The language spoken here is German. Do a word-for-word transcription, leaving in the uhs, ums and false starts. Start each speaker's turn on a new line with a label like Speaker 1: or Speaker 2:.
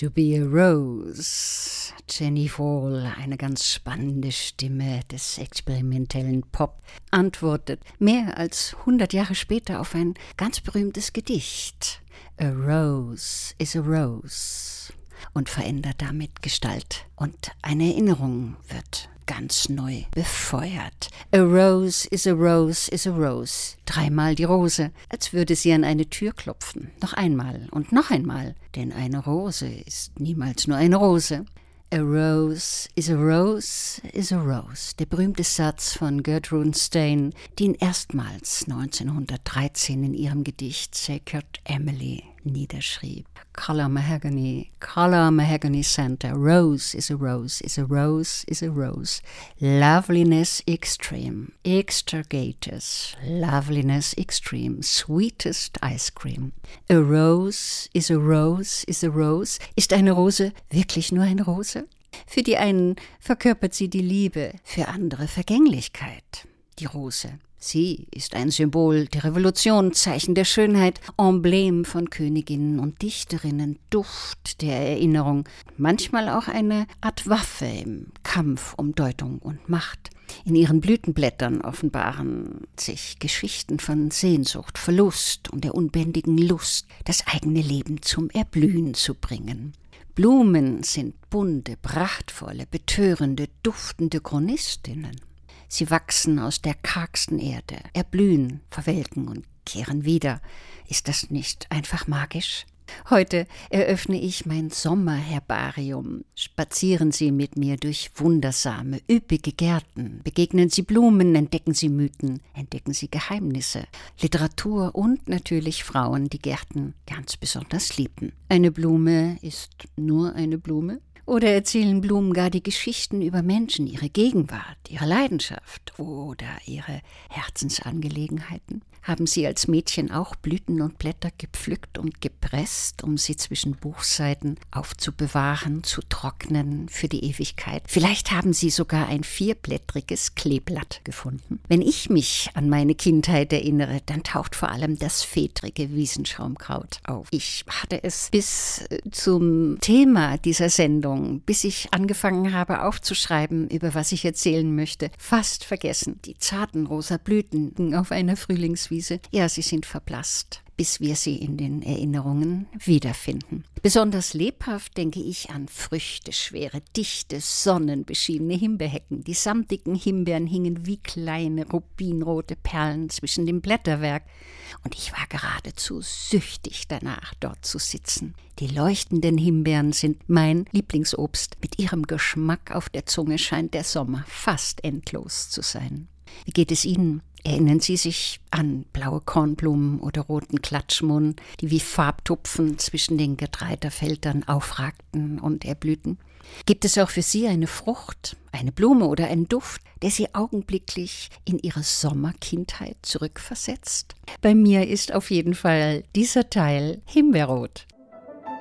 Speaker 1: To be a Rose. Jenny Hall, eine ganz spannende Stimme des experimentellen Pop, antwortet mehr als hundert Jahre später auf ein ganz berühmtes Gedicht. A Rose is a Rose. Und verändert damit Gestalt. Und eine Erinnerung wird ganz neu befeuert. A rose is a rose is a rose. Dreimal die Rose, als würde sie an eine Tür klopfen. Noch einmal und noch einmal, denn eine Rose ist niemals nur eine Rose. A rose is a rose is a rose. Der berühmte Satz von Gertrude Stein, die ihn erstmals neunzehnhundertdreizehn in ihrem Gedicht Sacred Emily niederschrieb. Color Mahogany, Color Mahogany Center. Rose is a rose, is a rose, is a rose. Loveliness extreme, extrigators. Loveliness extreme, sweetest ice cream. A rose is a rose, is a rose. Ist eine Rose wirklich nur eine Rose? Für die einen verkörpert sie die Liebe, für andere Vergänglichkeit. Die Rose. Sie ist ein Symbol der Revolution, Zeichen der Schönheit, Emblem von Königinnen und Dichterinnen, Duft der Erinnerung, manchmal auch eine Art Waffe im Kampf um Deutung und Macht. In ihren Blütenblättern offenbaren sich Geschichten von Sehnsucht, Verlust und der unbändigen Lust, das eigene Leben zum Erblühen zu bringen. Blumen sind bunte, prachtvolle, betörende, duftende Chronistinnen. Sie wachsen aus der kargsten Erde, erblühen, verwelken und kehren wieder. Ist das nicht einfach magisch? Heute eröffne ich mein Sommerherbarium. Spazieren Sie mit mir durch wundersame, üppige Gärten. Begegnen Sie Blumen, entdecken Sie Mythen, entdecken Sie Geheimnisse, Literatur und natürlich Frauen, die Gärten ganz besonders liebten. Eine Blume ist nur eine Blume? Oder erzählen Blumen gar die Geschichten über Menschen, ihre Gegenwart, ihre Leidenschaft oder ihre Herzensangelegenheiten? Haben Sie als Mädchen auch Blüten und Blätter gepflückt und gepresst, um sie zwischen Buchseiten aufzubewahren, zu trocknen für die Ewigkeit? Vielleicht haben Sie sogar ein vierblättriges Kleeblatt gefunden. Wenn ich mich an meine Kindheit erinnere, dann taucht vor allem das fedrige Wiesenschaumkraut auf. Ich hatte es bis zum Thema dieser Sendung, bis ich angefangen habe aufzuschreiben, über was ich erzählen möchte, fast vergessen. Die zarten rosa Blüten auf einer Frühlingswiese. Ja, sie sind verblasst, bis wir sie in den Erinnerungen wiederfinden. Besonders lebhaft denke ich an früchteschwere, dichte, sonnenbeschienene Himbeerhecken. Die samtigen Himbeeren hingen wie kleine rubinrote Perlen zwischen dem Blätterwerk. Und ich war geradezu süchtig danach, dort zu sitzen. Die leuchtenden Himbeeren sind mein Lieblingsobst. Mit ihrem Geschmack auf der Zunge scheint der Sommer fast endlos zu sein. Wie geht es Ihnen? Erinnern Sie sich an blaue Kornblumen oder roten Klatschmohn, die wie Farbtupfen zwischen den Getreidefeldern aufragten und erblühten? Gibt es auch für Sie eine Frucht, eine Blume oder einen Duft, der Sie augenblicklich in Ihre Sommerkindheit zurückversetzt? Bei mir ist auf jeden Fall dieser Teil Himbeerrot.